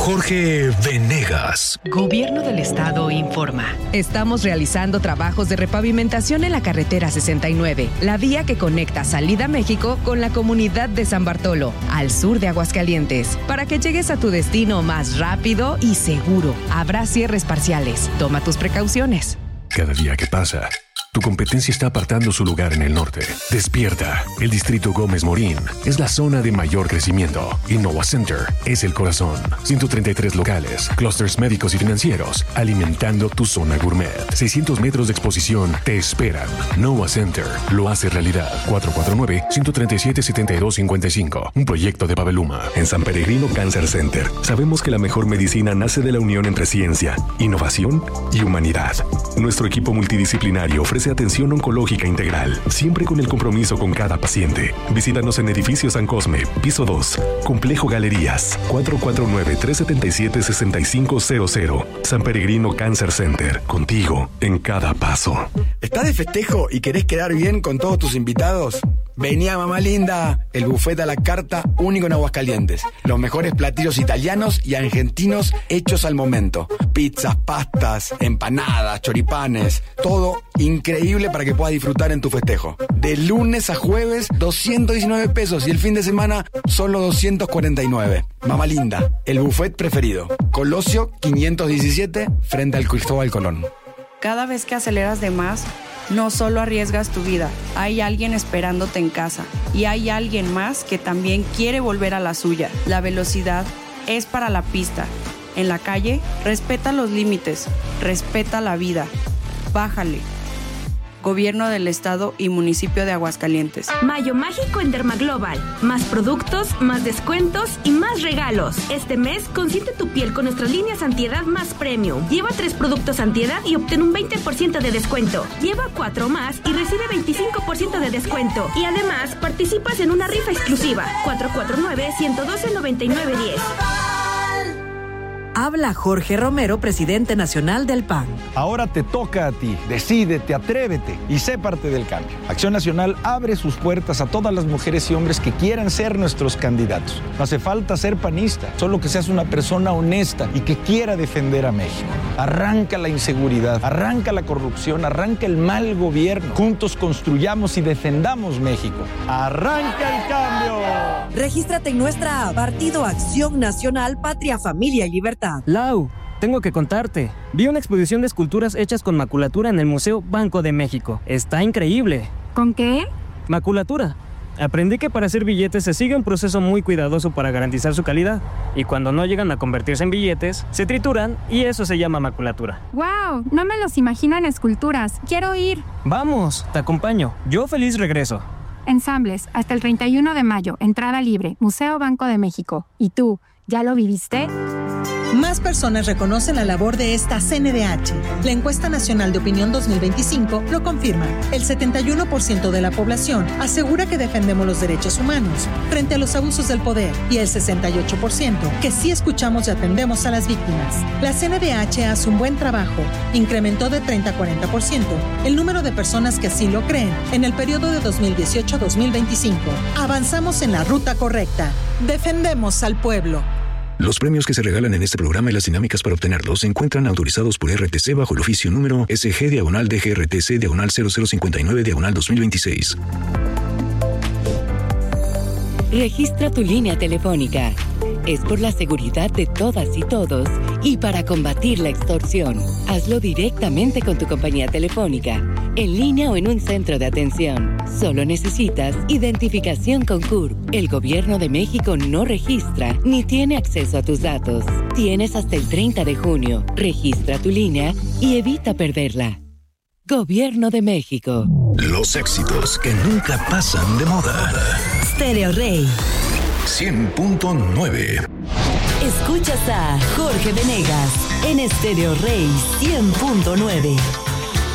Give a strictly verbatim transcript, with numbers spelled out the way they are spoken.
Jorge Venegas. Gobierno del Estado informa. Estamos realizando trabajos de repavimentación en la carretera sesenta y nueve, la vía que conecta Salida México con la comunidad de San Bartolo, al sur de Aguascalientes, para que llegues a tu destino más rápido y seguro. Habrá cierres parciales. Toma tus precauciones. Cada día que pasa, tu competencia está apartando su lugar en el norte. Despierta. El Distrito Gómez Morín es la zona de mayor crecimiento. Innova Center es el corazón. ciento treinta y tres locales, clústeres médicos y financieros, alimentando tu zona gourmet. seiscientos metros de exposición te esperan. Innova Center lo hace realidad. cuatro cuatro nueve, uno tres siete, siete dos cinco cinco. Un proyecto de Babeluma. En San Peregrino Cancer Center sabemos que la mejor medicina nace de la unión entre ciencia, innovación y humanidad. Nuestro equipo multidisciplinario ofrece atención oncológica integral, siempre con el compromiso con cada paciente. Visítanos en Edificio San Cosme, piso dos, Complejo Galerías, cuatro cuatro nueve, tres siete siete, seis cinco cero cero. San Peregrino Cancer Center, contigo en cada paso. ¿Estás de festejo y querés quedar bien con todos tus invitados? Vení a Mamá Linda, el buffet a la carta único en Aguascalientes. Los mejores platillos italianos y argentinos hechos al momento. Pizzas, pastas, empanadas, choripanes, todo increíble para que puedas disfrutar en tu festejo. De lunes a jueves, doscientos diecinueve pesos y el fin de semana, solo doscientos cuarenta y nueve. Mamá Linda, el buffet preferido. Colosio quinientos diecisiete, frente al Cristóbal Colón. Cada vez que aceleras de más, no solo arriesgas tu vida, hay alguien esperándote en casa y hay alguien más que también quiere volver a la suya. La velocidad es para la pista. En la calle, respeta los límites, respeta la vida. Bájale. Gobierno del Estado y Municipio de Aguascalientes. Mayo mágico en Dermaglobal. Más productos, más descuentos y más regalos. Este mes, consiente tu piel con nuestras líneas antiedad más premium. Lleva tres productos antiedad y obtén un veinte por ciento de descuento. Lleva cuatro más y recibe veinticinco por ciento de descuento. Y además, participas en una rifa exclusiva. cuatro cuatro nueve, uno uno dos, nueve nueve uno cero. Habla Jorge Romero, presidente nacional del P A N. Ahora te toca a ti. Decídete, atrévete y sé parte del cambio. Acción Nacional abre sus puertas a todas las mujeres y hombres que quieran ser nuestros candidatos. No hace falta ser panista, solo que seas una persona honesta y que quiera defender a México. Arranca la inseguridad, arranca la corrupción, arranca el mal gobierno. Juntos construyamos y defendamos México. ¡Arranca el cambio! Regístrate en nuestra app, Partido Acción Nacional, Patria, Familia y Libertad. Lau, tengo que contarte. Vi una exposición de esculturas hechas con maculatura en el Museo Banco de México. Está increíble. ¿Con qué? Maculatura. Aprendí que para hacer billetes se sigue un proceso muy cuidadoso para garantizar su calidad. Y cuando no llegan a convertirse en billetes, se trituran y eso se llama maculatura. ¡Wow! No me los imagino en esculturas. Quiero ir. Vamos, te acompaño. Yo feliz regreso. Ensambles, hasta el treinta y uno de mayo. Entrada libre. Museo Banco de México. ¿Y tú, ya lo viviste? Más personas reconocen la labor de esta C N D H. La Encuesta Nacional de Opinión dos mil veinticinco lo confirma. El setenta y uno por ciento de la población asegura que defendemos los derechos humanos frente a los abusos del poder y el sesenta y ocho por ciento que sí escuchamos y atendemos a las víctimas. La C N D H hace un buen trabajo. Incrementó de treinta a cuarenta por ciento el número de personas que así lo creen en el periodo de dos mil dieciocho a dos mil veinticinco. Avanzamos en la ruta correcta. Defendemos al pueblo. Los premios que se regalan en este programa y las dinámicas para obtenerlos se encuentran autorizados por R T C bajo el oficio número S G diagonal D G R T C diagonal cero cero cincuenta y nueve diagonal dos mil veintiséis. Registra tu línea telefónica. Es por la seguridad de todas y todos y para combatir la extorsión. Hazlo directamente con tu compañía telefónica, en línea o en un centro de atención. Solo necesitas identificación con C U R P. El Gobierno de México no registra ni tiene acceso a tus datos. Tienes hasta el treinta de junio. Registra tu línea y evita perderla. Gobierno de México. Los éxitos que nunca pasan de moda. Stereo Rey cien punto nueve. Escuchas a Jorge Venegas en Stereo Rey cien punto nueve.